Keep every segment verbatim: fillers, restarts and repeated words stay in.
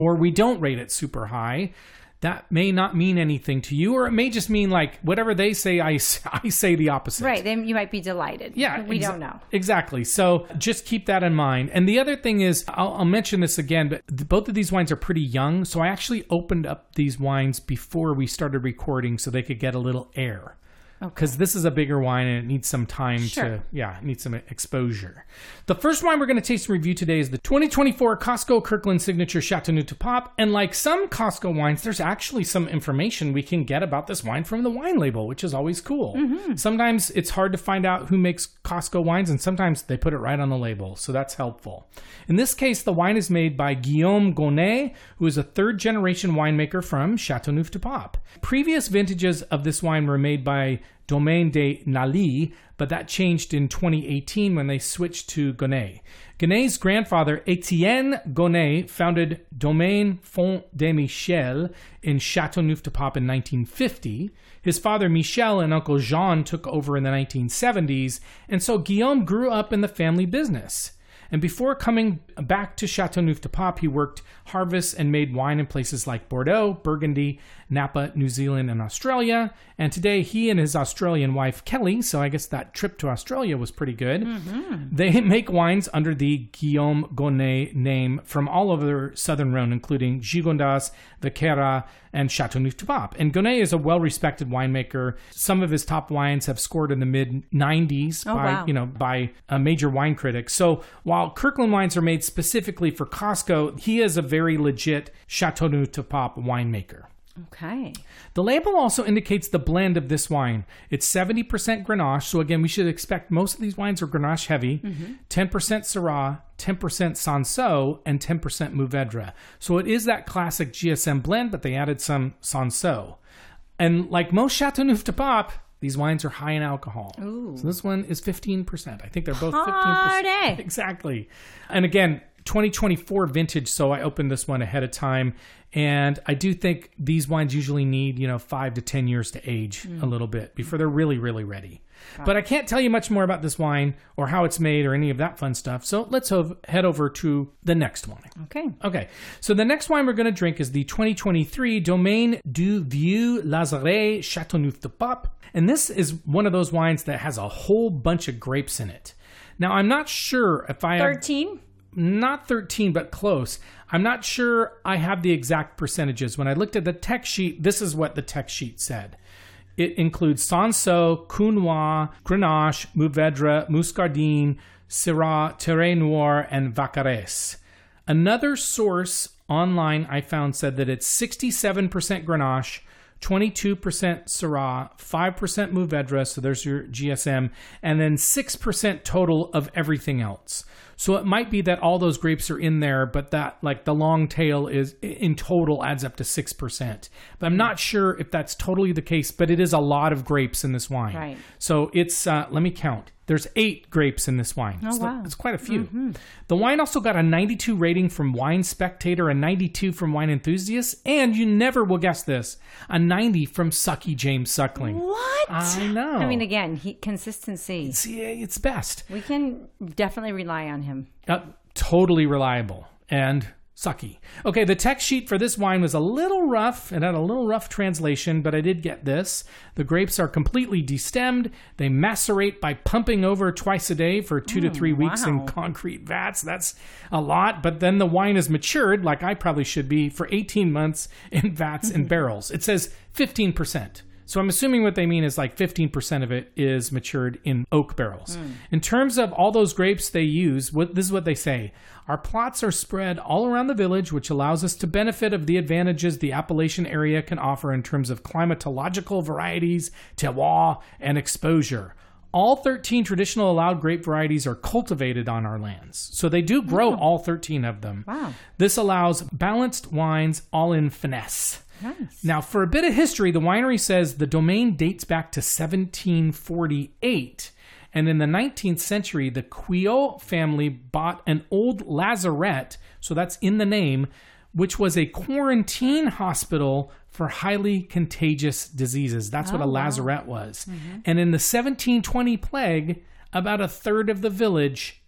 or we don't rate it super high, that may not mean anything to you, or it may just mean like whatever they say, I, I say the opposite. Right. Then you might be delighted. Yeah. We exa- don't know. Exactly. So just keep that in mind. And the other thing is, I'll, I'll mention this again, but th- both of these wines are pretty young. So I actually opened up these wines before we started recording so they could get a little air. Because okay. this is a bigger wine and it needs some time sure. to, yeah, it needs some exposure. The first wine we're going to taste and review today is the twenty twenty-four Costco Kirkland Signature Châteauneuf-du-Pape. And like some Costco wines, there's actually some information we can get about this wine from the wine label, which is always cool. Mm-hmm. Sometimes it's hard to find out who makes Costco wines, and sometimes they put it right on the label. So that's helpful. In this case, the wine is made by Guillaume Gonnet, who is a third-generation winemaker from Châteauneuf-du-Pape. Previous vintages of this wine were made by Domaine de Nally, but that changed in twenty eighteen when they switched to Gonnet. Gonnet's grandfather, Etienne Gonnet, founded Domaine Font des Michel in Châteauneuf-du-Pape in nineteen fifty. His father, Michel, and Uncle Jean took over in the nineteen seventies, and so Guillaume grew up in the family business. And before coming back to Châteauneuf-du-Pape, he worked harvests and made wine in places like Bordeaux, Burgundy, Napa, New Zealand, and Australia. And today, he and his Australian wife, Kelly, so I guess that trip to Australia was pretty good, mm-hmm. they make wines under the Guillaume Gonnet name from all over Southern Rhone, including Gigondas, Vaquera, and Châteauneuf-du-Pape. And Gonnet is a well-respected winemaker. Some of his top wines have scored in the mid nineties oh, by, wow. you know, by a major wine critic. So while Kirkland wines are made specifically for Costco, he is a very legit Châteauneuf-du-Pape winemaker. Okay. The label also indicates the blend of this wine. It's seventy percent Grenache. So again, we should expect most of these wines are Grenache heavy, mm-hmm. ten percent Syrah, ten percent Sancerre, and ten percent Mourvèdre. So it is that classic G S M blend, but they added some Sancerre. And like most Châteauneuf-du-Pape, these wines are high in alcohol. Ooh. So this one is fifteen percent. I think they're both Party. fifteen percent. Exactly. And again, twenty twenty-four vintage, so I opened this one ahead of time. And I do think these wines usually need, you know, five to ten years to age mm. a little bit before they're really, really ready. Got but it. I can't tell you much more about this wine or how it's made or any of that fun stuff. So let's ho- head over to the next wine. Okay. Okay. So the next wine we're going to drink is the twenty twenty-three Domaine du Vieux Lazaret Châteauneuf-du-Pape. And this is one of those wines that has a whole bunch of grapes in it. Now, I'm not sure if I have... thirteen? Not thirteen, but close. I'm not sure I have the exact percentages. When I looked at the text sheet, this is what the text sheet said. It includes Sancerre, Counois, Grenache, Mourvèdre, Muscardine, Syrah, Terre Noire, and Vaccarès. Another source online I found said that it's sixty-seven percent Grenache, twenty-two percent Syrah, five percent Mourvèdre, so there's your G S M, and then six percent total of everything else. So it might be that all those grapes are in there, but that like the long tail is in total adds up to six percent. But I'm not sure if that's totally the case, but it is a lot of grapes in this wine. Right. So it's, uh, let me count. There's eight grapes in this wine. Oh, so wow. It's quite a few. Mm-hmm. The wine also got a ninety-two rating from Wine Spectator, a ninety-two from Wine Enthusiast, and you never will guess this, a ninety from Sucky James Suckling. What? I know. I mean, again, he, consistency. It's, it's best. We can definitely rely on him. Uh, totally reliable and sucky. Okay, the text sheet for this wine was a little rough. It had a little rough translation, but I did get this. The grapes are completely destemmed. They macerate by pumping over twice a day for two mm, to three weeks wow. in concrete vats. That's a lot, but then the wine is matured, like I probably should be, for eighteen months in vats and barrels. It says fifteen percent. So I'm assuming what they mean is like fifteen percent of it is matured in oak barrels. Mm. In terms of all those grapes they use, what, this is what they say. Our plots are spread all around the village, which allows us to benefit of the advantages the Appalachian area can offer in terms of climatological varieties, terroir, and exposure. All thirteen traditional allowed grape varieties are cultivated on our lands. So they do grow oh. all thirteen of them. Wow. This allows balanced wines all in finesse. Nice. Now, for a bit of history, the winery says the domain dates back to seventeen forty-eight. And in the nineteenth century, the Quillot family bought an old lazaret, so that's in the name, which was a quarantine hospital for highly contagious diseases. That's oh, what a wow. lazaret was. Mm-hmm. And in the seventeen twenty plague, about a third of the village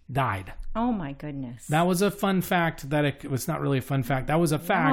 died. Oh my goodness. That was a fun fact that it was not really a fun fact. That was a fact.